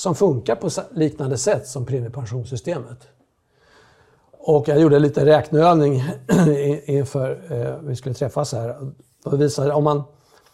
som funkar på liknande sätt som premiepensionssystemet. Och jag gjorde lite räkneövning inför vi skulle träffas här. Och visade om man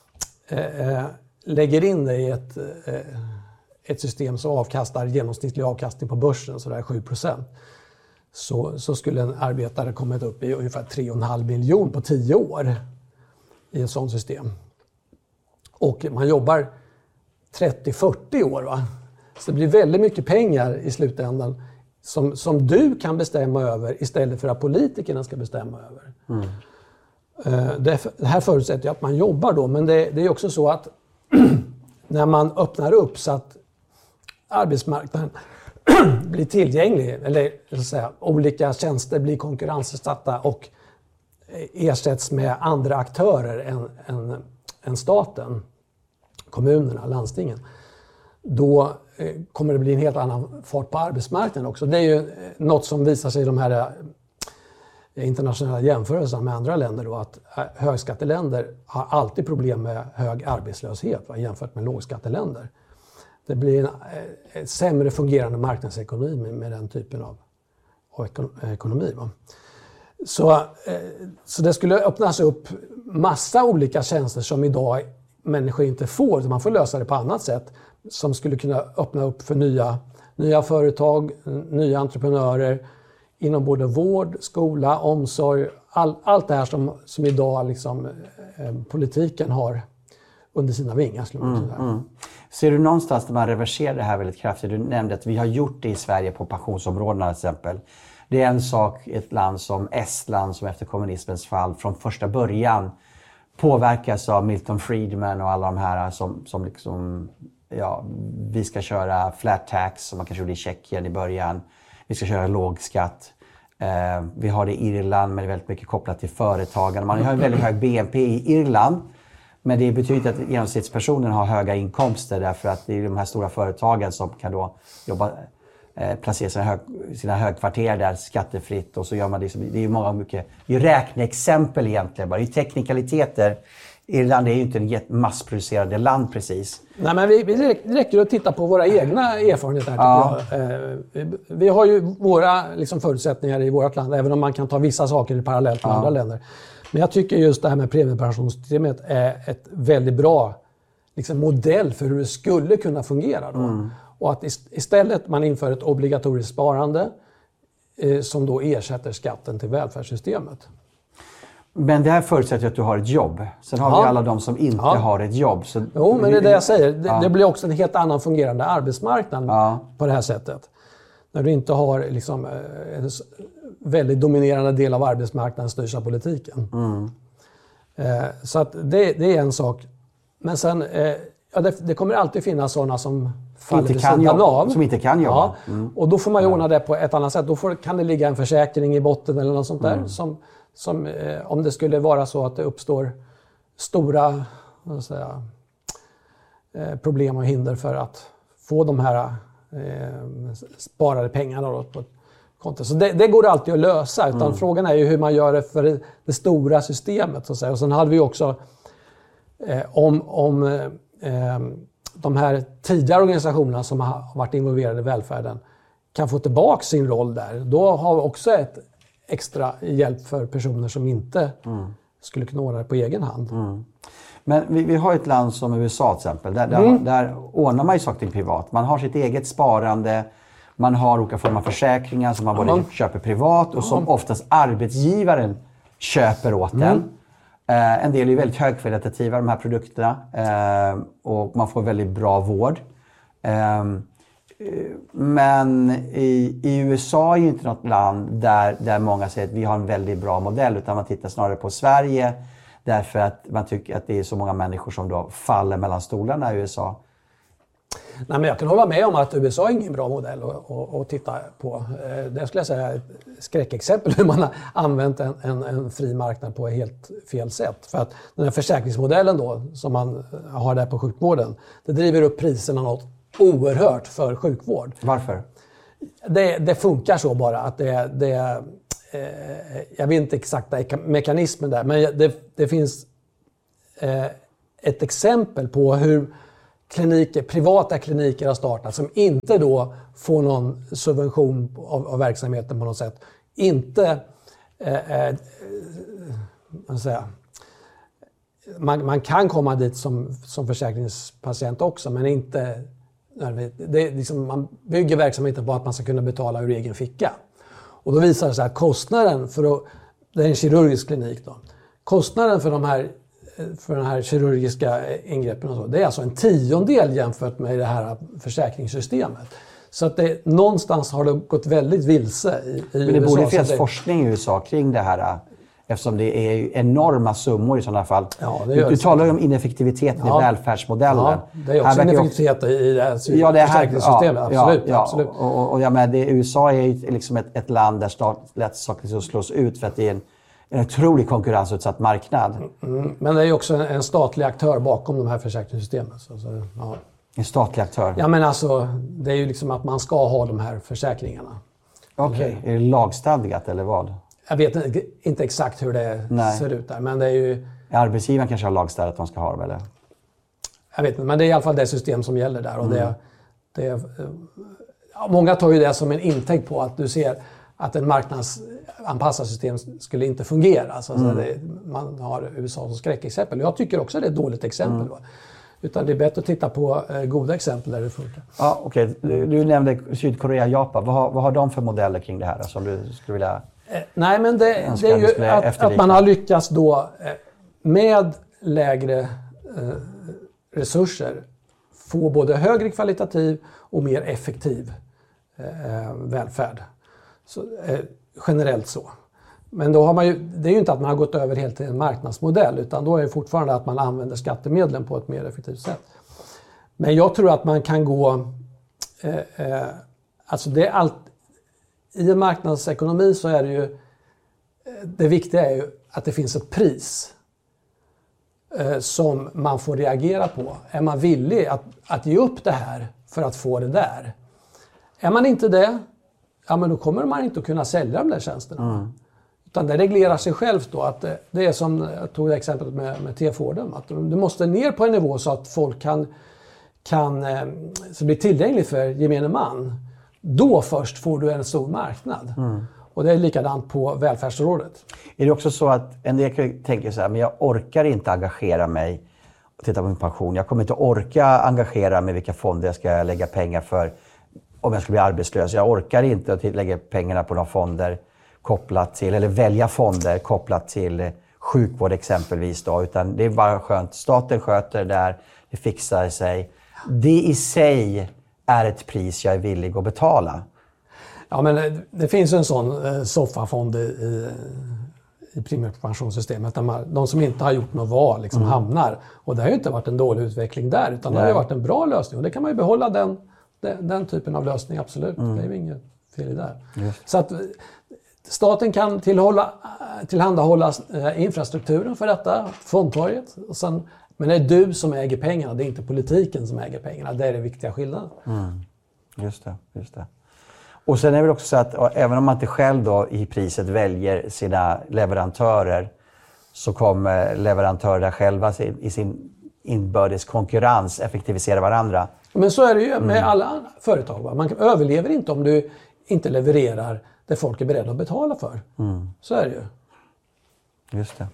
lägger in det i ett system som avkastar genomsnittlig avkastning på börsen, sådär 7%, så skulle en arbetare kommit upp i ungefär 3,5 miljoner på 10 år i ett sådant system. Och man jobbar 30-40 år, va? Så det blir väldigt mycket pengar i slutändan som du kan bestämma över istället för att politikerna ska bestämma över. Det här förutsätter ju att man jobbar då, men det är också så att när man öppnar upp så att arbetsmarknaden blir tillgänglig, eller så att säga, olika tjänster blir konkurrensutsatta och ersätts med andra aktörer än staten, kommunerna, landstingen, då kommer det bli en helt annan fart på arbetsmarknaden också. Det är ju något som visar sig i de här internationella jämförelserna med andra länder då, att högskatteländer har alltid problem med hög arbetslöshet, va, jämfört med lågskatteländer. Det blir en sämre fungerande marknadsekonomi med den typen av ekonomi. Va? Så det skulle öppnas upp massa olika tjänster som idag människor inte får. Man får lösa det på annat sätt, som skulle kunna öppna upp för nya företag, nya entreprenörer inom både vård, skola, omsorg, allt det här som idag liksom, politiken har under sina vingar. Skulle man säga. Ser du någonstans där man reverserar det här väldigt kraftigt? Du nämnde att vi har gjort det i Sverige på pensionsområdena till exempel. Det är en sak i ett land som Estland som efter kommunismens fall från första början påverkas av Milton Friedman och alla de här som liksom, ja, vi ska köra flat tax som man kanske gjorde i Tjeckien i början. Vi ska köra låg skatt. Vi har det i Irland, men det är väldigt mycket kopplat till företagen. Man har en väldigt hög BNP i Irland, men det betyder att genomsnittspersonen har höga inkomster därför att det är de här stora företagen som kan då placera sina högkvarter där skattefritt, och så gör man det. Det är ju många mycket, det är räkneexempel egentligen bara, det är teknikaliteter. Irland är ju inte ett massproducerande land precis. Nej, men det räcker att titta på våra egna erfarenheter här, tycker jag. Vi har ju våra liksom, förutsättningar i vårt land, även om man kan ta vissa saker parallellt med andra länder. Men jag tycker just det här med premiepensionssystemet är ett väldigt bra liksom, modell för hur det skulle kunna fungera då. Och att istället man inför ett obligatoriskt sparande som då ersätter skatten till välfärdssystemet. Men det här förutsätter att du har ett jobb. Sen har vi alla de som inte har ett jobb. Så jo, men det är det jag säger. Det blir också en helt annan fungerande arbetsmarknad på det här sättet. När du inte har liksom, en väldigt dominerande del av arbetsmarknaden styrs av politiken. Så att det är en sak. Men sen, det kommer alltid finnas sådana som faller vid sidan av. Som inte kan jobba. Och då får man ju ordna det på ett annat sätt. Då kan det ligga en försäkring i botten eller något sånt där. Som, om det skulle vara så att det uppstår stora problem och hinder för att få de här sparade pengarna då på ett konto. Så det går alltid att lösa. Utan frågan är ju hur man gör det för det stora systemet. Så att säga. Och sen hade vi också om de här tidigare organisationerna som har varit involverade i välfärden kan få tillbaka sin roll där. Då har vi också ett extra hjälp för personer som inte skulle kunna ordna det på egen hand. Men vi har ett land som USA till exempel. Där ordnar man ju saker privat. Man har sitt eget sparande. Man har olika former av försäkringar som man både köper privat och som oftast arbetsgivaren köper åt den. En del är väldigt högkvalitativa, de här produkterna. Och man får väldigt bra vård. Men i USA är ju inte något land där många säger att vi har en väldigt bra modell, utan man tittar snarare på Sverige därför att man tycker att det är så många människor som då faller mellan stolarna i USA. Nej, men jag kan hålla med om att USA är ingen bra modell att titta på. Det skulle jag säga är ett skräckexempel hur man har använt en fri marknad på ett helt fel sätt. För att den här försäkringsmodellen då, som man har där på sjukvården, det driver upp priserna något oerhört för sjukvård. Varför? Det funkar så bara att jag vet inte exakta mekanismen där, men det finns ett exempel på hur privata kliniker har startat som inte då får någon subvention av verksamheten på något sätt. Inte man kan komma dit som försäkringspatient också, men inte det är liksom, man bygger verksamheten på att man ska kunna betala ur egen ficka. Och då visar det sig att kostnaden det är en kirurgisk klinik då. Kostnaden för den här kirurgiska ingreppen och så, det är alltså en 10-del jämfört med det här försäkringssystemet. Så att någonstans har det gått väldigt vilse i USA. Men det borde finnas forskning i USA kring det här, eftersom det är enorma summor i sådana fall. Ja, du talar ju om ineffektiviteten i välfärdsmodellen. Ja, det är också ineffektivitet i det här försäkringssystemet. Absolut. Och jag menar, USA är ju liksom ett land där lätt saker slås ut för att det är en otrolig konkurrensutsatt marknad. Men det är ju också en statlig aktör bakom de här försäkringssystemen. Ja. En statlig aktör? Ja, men alltså, det är ju liksom att man ska ha de här försäkringarna. Okej. Är det lagstadgat eller vad? Jag vet inte exakt hur det ser ut där, men det är ju... Arbetsgivaren kanske har lagstadgat att de ska ha dem, eller? Jag vet inte, men det är i alla fall det system som gäller där. Och många tar ju det som en intäkt på att du ser att en marknadsanpassat system skulle inte fungera. Alltså, man har USA som skräckexempel. Jag tycker också att det är ett dåligt exempel. Utan det är bättre att titta på goda exempel där det funkar. Ja, okej. Du nämnde Sydkorea och Japan. Vad har de för modeller kring det här som du skulle vilja... Nej, men det är ju att man har lyckats då med lägre resurser få både högre kvalitativ och mer effektiv välfärd. Så, generellt så. Men då har det är ju inte att man har gått över helt till en marknadsmodell, utan då är det fortfarande att man använder skattemedlen på ett mer effektivt sätt. Men jag tror att man kan gå... alltså det är allt... I en marknadsekonomi så är det ju... Det viktiga är ju att det finns ett pris som man får reagera på. Är man villig att ge upp det här för att få det där? Är man inte det, ja, men då kommer man inte att kunna sälja de där tjänsterna. Utan det reglerar sig självt då. Att det är som jag tog exemplet med T-Forden. Att du måste ner på en nivå så att folk kan så bli tillgänglig för gemene man. Då först får du en stor marknad. Och det är likadant på välfärdsområdet. Är det också så att en del tänker så här, men jag orkar inte engagera mig och titta på min pension. Jag kommer inte orka engagera mig i vilka fonder jag ska lägga pengar för om jag ska bli arbetslös. Jag orkar inte att lägga pengarna på några fonder kopplat till, eller välja fonder kopplat till sjukvård exempelvis då, utan det är bara skönt. Staten sköter det där, det fixar sig. Det i sig är ett pris jag är villig att betala. Ja, men det finns en sån soffafond i premiepensionssystemet där de som inte har gjort något val liksom hamnar. Och det har ju inte varit en dålig utveckling där, utan det har ju varit en bra lösning. Och det kan man ju behålla den typen av lösning, absolut. Det är ju inget fel i det. Så att staten kan tillhandahålla infrastrukturen för detta, fondtorget. Och sen, men det är du som äger pengarna, det är inte politiken som äger pengarna. Det är det viktiga skillnaden. Just det. Och sen är det väl också så att även om man inte själv då i priset väljer sina leverantörer, så kommer leverantörerna själva i sin inbördes konkurrens effektivisera varandra. Men så är det ju med alla företag. Va? Man överlever inte om du inte levererar det folk är beredda att betala för. Så är det ju. Just det.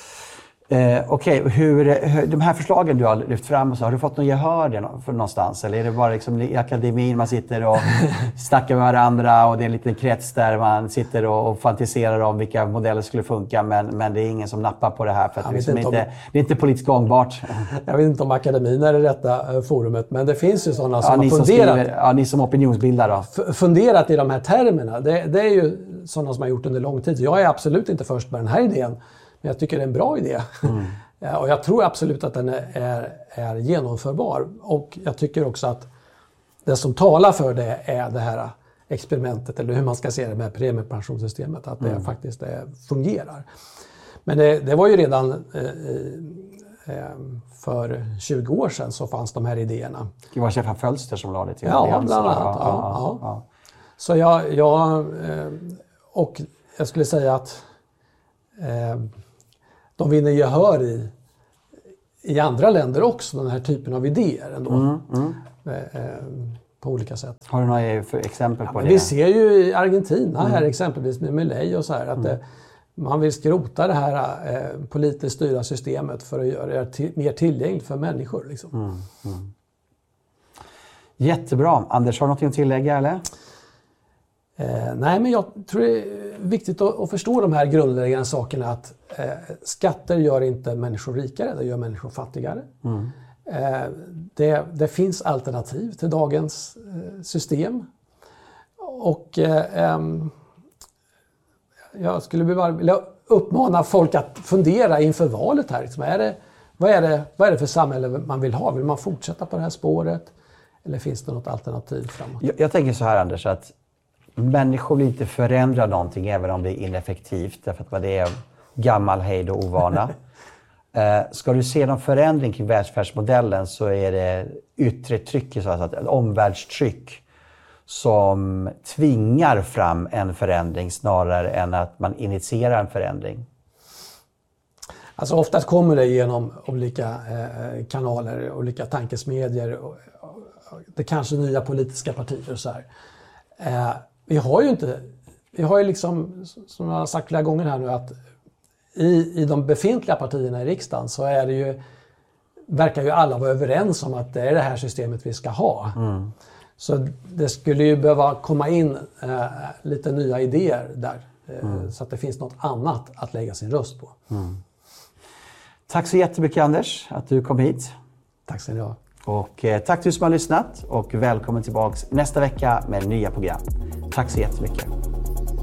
Okej, de här förslagen du har lyft fram, så har du fått någon gehör för någonstans? Eller är det bara liksom i akademin man sitter och snackar med varandra och det är en liten krets där man sitter och fantiserar om vilka modeller skulle funka, men det är ingen som nappar på det här för att det är inte politiskt gångbart? Jag vet inte om akademin är det rätta forumet, men det finns ju sådana som har funderat. Ni som opinionsbildare då? Funderat i de här termerna. Det är ju sådana som har gjort under lång tid. Jag är absolut inte först med den här idén. Men jag tycker det är en bra idé. Och jag tror absolut att den är genomförbar. Och jag tycker också att det som talar för det är det här experimentet, eller hur man ska se det med premiepensionssystemet, att det faktiskt fungerar. Men det var ju redan för 20 år sedan så fanns de här idéerna. Det var Stefan Fölster som lade det till. Ja, bland annat. Ja. Så och jag skulle säga att de vinner gehör i andra länder också, den här typen av idéer ändå. På olika sätt. Har du några exempel på det? Vi ser ju i Argentina här exempelvis med Milei och så här att man vill skrota det här politiskt styrda systemet för att göra det mer tillgängligt för människor. Liksom. Jättebra. Anders, har du något att tillägga eller? Nej, men jag tror det är viktigt att förstå de här grundläggande sakerna att skatter gör inte människor rikare, det gör människor fattigare. Det finns alternativ till dagens system. Och jag skulle vilja uppmana folk att fundera inför valet här. Liksom, vad är det för samhälle man vill ha? Vill man fortsätta på det här spåret? Eller finns det något alternativ framåt? Jag tänker så här, Anders, att människor vill inte förändra någonting även om det är ineffektivt. Därför att det är gammal hejd och ovana. Ska du se någon förändring kring välfärdsmodellen så är det yttre tryck, så att ett omvärldstryck som tvingar fram en förändring snarare än att man initierar en förändring. Alltså oftast kommer det genom olika kanaler, olika tankesmedjor, det kanske nya politiska partier och så här. Vi har ju liksom, som jag har sagt flera gånger här nu, att i de befintliga partierna i riksdagen så verkar ju alla vara överens om att det är det här systemet vi ska ha. Så det skulle ju behöva komma in lite nya idéer där. Så att det finns något annat att lägga sin röst på. Tack så jättemycket, Anders, att du kom hit. Tack ska ni ha. Och tack till er som har lyssnat och välkommen tillbaka nästa vecka med nya program. Tack så jättemycket.